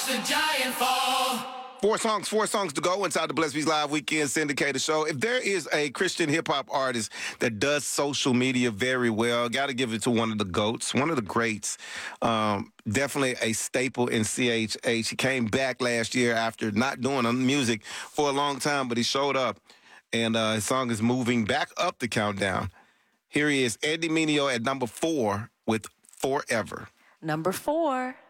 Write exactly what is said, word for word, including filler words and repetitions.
Four songs, four songs to go inside the Blessed Beats Live Weekend Syndicated Show. If there is a Christian hip-hop artist that does social media very well, got to give it to one of the GOATs, one of the greats. Um, definitely a staple in C H H. He came back last year after not doing music for a long time, but he showed up, and uh, his song is moving back up the countdown. Here he is, Andy Mineo at number four with Forever. Number four.